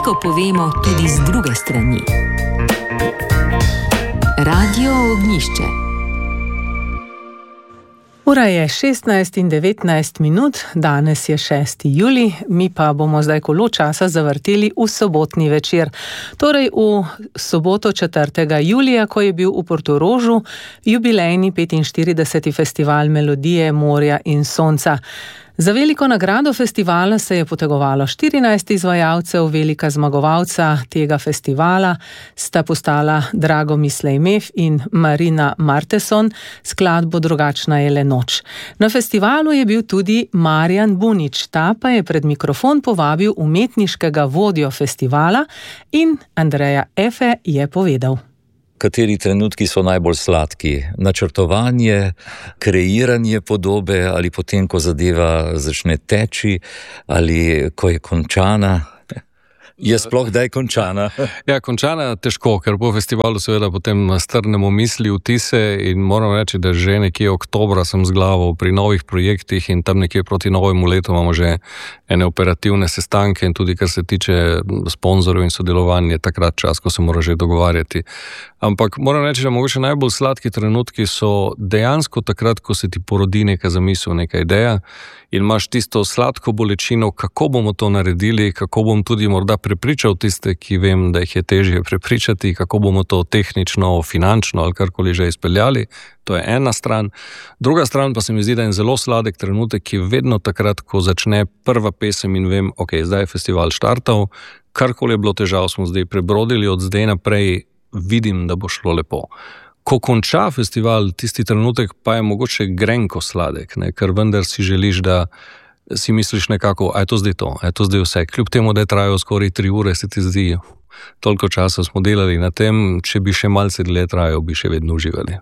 veliko povemo tudi z druge strani. Radio Ognjišče. Ura je 16:19 minut, danes je 6. julij, mi pa bomo zdaj kolo časa zavrteli v sobotni večer. Torej v soboto 4. julija, ko je bil v Portorožu jubilejni 45. festival melodije, morja in sonca. Za veliko nagrado festivala se je potegovalo 14 izvajalcev, velika zmagovalca tega festivala sta postala Drago Slejmev in Marina Marteson, skladbo Drugačna je le noč. Na festivalu je bil tudi Marjan Bunič, ta pa je pred mikrofon povabil umetniškega vodjo festivala in Andreja Efe je povedal. Kateri trenutki so najbolj sladki? Načrtovanje, kreiranje podobe ali potem, ko zadeva začne teči ali ko je končana? Je sploh kdaj končana? Ja, končana je težko, ker po festivalu seveda potem strnemo misli, vtise in moram reči, da že nekje oktobra sem z glavo pri novih projektih in tam nekje proti novemu letu imamo že ene operativne sestanke in tudi kar se tiče sponzorjev in sodelovanja, takrat čas, ko se mora že dogovarjati. Ampak moram reči, da mogoče najbolj sladki trenutki so dejansko takrat, ko se ti porodi neka zamisel, neka ideja in imaš tisto sladko bolečino, kako bomo to naredili, kako bom tudi morda prepričal tiste, ki vem, da jih je težje prepričati, kako bomo to tehnično, finančno ali karkoli že izpeljali. To je ena stran. Druga stran pa se mi zdi, da je zelo sladek trenutek, ki vedno takrat, ko začne prva pesem in vem, ok, zdaj je festival štartal, karkoli je bilo težav, smo zdaj prebrodili, od zdaj naprej vidim, da bo šlo lepo. Ko konča festival, tisti trenutek pa je mogoče grenko sladek, ne? Ker vendar si želiš, da si misliš nekako, a je to zdaj to, a je to zdaj vse. Kljub temu, da je trajalo skoraj 3 ure, se ti zdi, toliko časa smo delali na tem, če bi še malce dlje trajal, bi še vedno uživali.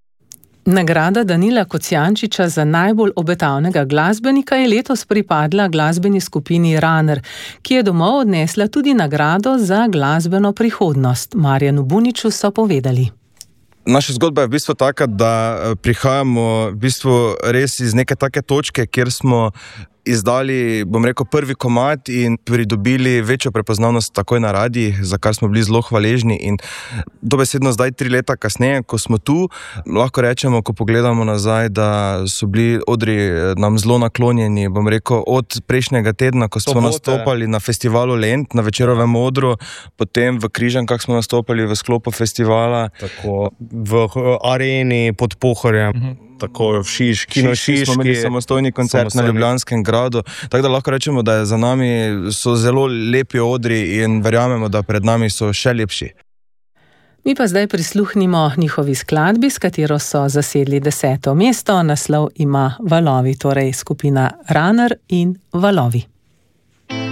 Nagrada Danila Kocijančiča za najbolj obetavnega glasbenika je letos pripadla glasbeni skupini Runner, ki je domov odnesla tudi nagrado za glasbeno prihodnost. Marjanu Buniču so povedali. Naša zgodba je v bistvu taka, da prihajamo v bistvu res iz neke take točke, kjer smo izdali, bom rekel, prvi komad in pridobili večjo prepoznavnost takoj na radijih, za kar smo bili zelo hvaležni in dobesedno zdaj 3 leta kasneje, ko smo tu, lahko rečemo, ko pogledamo nazaj, da so bili odri nam zelo naklonjeni, bom rekel, od prejšnjega tedna, ko smo nastopali na festivalu Lent, na Večerovem odru, potem v Križankah smo nastopali v sklopu festivala. Tako, v areni pod Pohorjem. Tako v Šiški, smo imeli samostojni koncert na Ljubljanskem gradu, tako da lahko rečemo, da za nami so zelo lepi odri in verjamemo, da pred nami so še lepši. Mi pa zdaj prisluhnimo njihovi skladbi, s katero so zasedli 10. mesto, naslov ima Valovi, torej skupina Runner in Valovi.